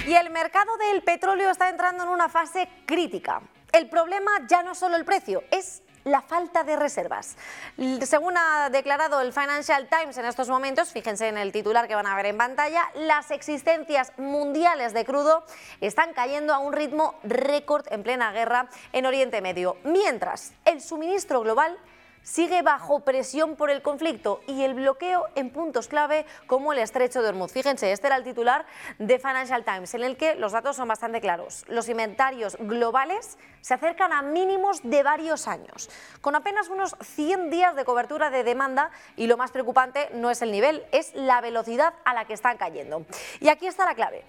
Y el mercado del petróleo está entrando en una fase crítica. El problema ya no es solo el precio, es la falta de reservas. Según ha declarado el Financial Times en estos momentos, fíjense en el titular que van a ver en pantalla, las existencias mundiales de crudo están cayendo a un ritmo récord en plena guerra en Oriente Medio, mientras el suministro global sigue bajo presión por el conflicto y el bloqueo en puntos clave como el estrecho de Hormuz. Fíjense, este era el titular de Financial Times, en el que los datos son bastante claros. Los inventarios globales se acercan a mínimos de varios años, con apenas unos 100 días de cobertura de demanda, y lo más preocupante no es el nivel, es la velocidad a la que están cayendo. Y aquí está la clave.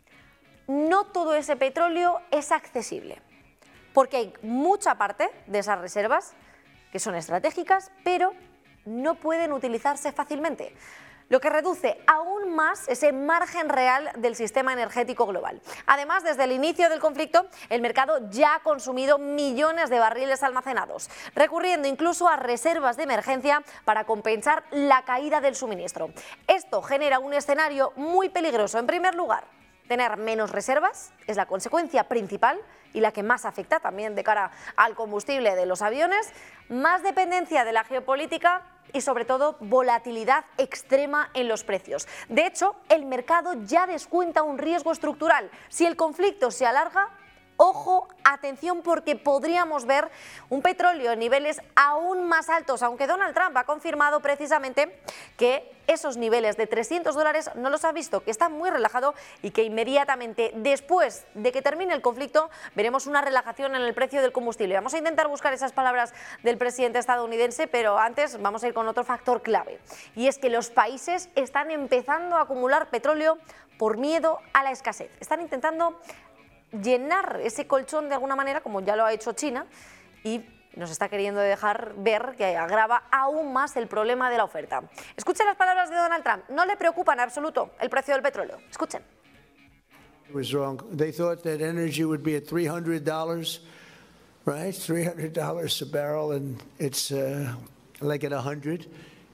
No todo ese petróleo es accesible, porque hay mucha parte de esas reservas que son estratégicas, pero no pueden utilizarse fácilmente, lo que reduce aún más ese margen real del sistema energético global. Además, desde el inicio del conflicto, el mercado ya ha consumido millones de barriles almacenados, recurriendo incluso a reservas de emergencia para compensar la caída del suministro. Esto genera un escenario muy peligroso. En primer lugar, tener menos reservas es la consecuencia principal y la que más afecta también de cara al combustible de los aviones, más dependencia de la geopolítica y sobre todo volatilidad extrema en los precios. De hecho, el mercado ya descuenta un riesgo estructural. Si el conflicto se alarga, ojo, atención, porque podríamos ver un petróleo en niveles aún más altos, aunque Donald Trump ha confirmado precisamente que esos niveles de $300 no los ha visto, que está muy relajado y que inmediatamente después de que termine el conflicto veremos una relajación en el precio del combustible. Vamos a intentar buscar esas palabras del presidente estadounidense, pero antes vamos a ir con otro factor clave, y es que los países están empezando a acumular petróleo por miedo a la escasez. Están intentando llenar ese colchón de alguna manera, como ya lo ha hecho China, y nos está queriendo dejar ver que agrava aún más el problema de la oferta. Escuchen las palabras de Donald Trump. No le preocupa en absoluto el precio del petróleo. Escuchen. It was wrong. They thought that energy would be at $300, right? $300 a barrel, and it's like at 100.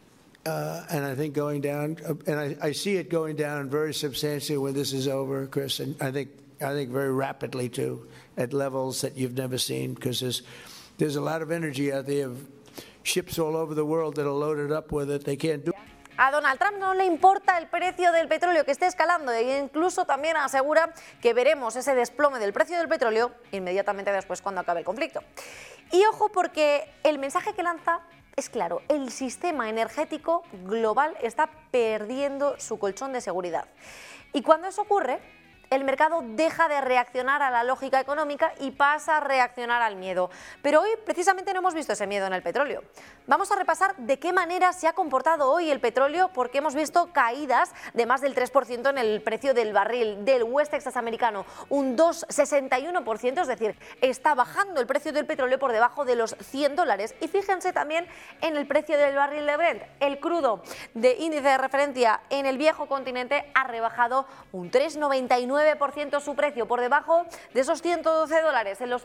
And I think going down, and I see it going down very substantially when this is over, Chris. And I think very rapidly too, at levels that you've never seen, because there's a lot of energy out there, ships all over the world that are loaded up with it. They can't do. A Donald Trump no le importa el precio del petróleo que esté escalando, e incluso también asegura que veremos ese desplome del precio del petróleo inmediatamente después, cuando acabe el conflicto. Y ojo, porque el mensaje que lanza es claro: el sistema energético global está perdiendo su colchón de seguridad. Y cuando eso ocurre, el mercado deja de reaccionar a la lógica económica y pasa a reaccionar al miedo. Pero hoy precisamente no hemos visto ese miedo en el petróleo. Vamos a repasar de qué manera se ha comportado hoy el petróleo, porque hemos visto caídas de más del 3% en el precio del barril del West Texas americano, un 2,61%, es decir, está bajando el precio del petróleo por debajo de los $100. Y fíjense también en el precio del barril de Brent. El crudo de índice de referencia en el viejo continente ha rebajado un 3,99% su precio, por debajo de esos $112, en los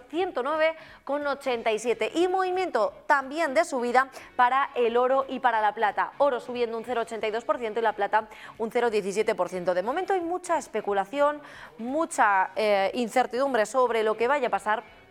109,87. Y movimiento también de subida para el oro y para la plata. Oro subiendo un 0,82% y la plata un 0,17%. De momento hay mucha especulación, mucha incertidumbre sobre lo que vaya a pasar,